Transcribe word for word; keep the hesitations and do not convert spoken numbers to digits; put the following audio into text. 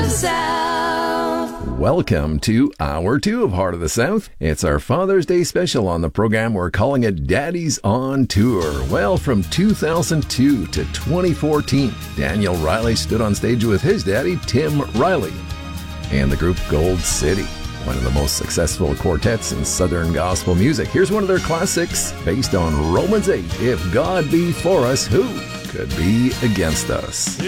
South. Welcome to Hour two of Heart of the South. It's our Father's Day special on the program. We're calling it Daddy's on Tour. Well, from two thousand two to twenty fourteen, Daniel Riley stood on stage with his daddy, Tim Riley, and the group Gold City, one of the most successful quartets in Southern gospel music. Here's one of their classics based on Romans eight. If God be for us, who could be against us?